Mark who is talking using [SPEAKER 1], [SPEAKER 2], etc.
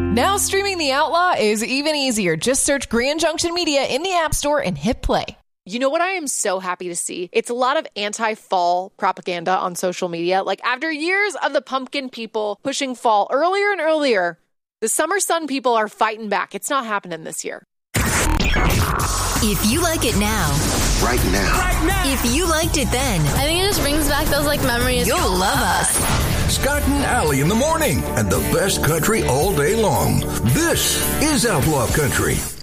[SPEAKER 1] Now streaming The Outlaw is even easier. Just search Grand Junction Media in the App Store and hit play.
[SPEAKER 2] You know what I am so happy to see? It's a lot of anti-fall propaganda on social media. Like, after years of the pumpkin people pushing fall earlier and earlier, the summer sun people are fighting back. It's not happening this year.
[SPEAKER 3] If you like it now.
[SPEAKER 4] Right now.
[SPEAKER 3] If you liked it then.
[SPEAKER 5] I think it just brings back those memories.
[SPEAKER 3] You'll love us.
[SPEAKER 4] Scott and Allie in the morning and the best country all day long. This is Outlaw Country.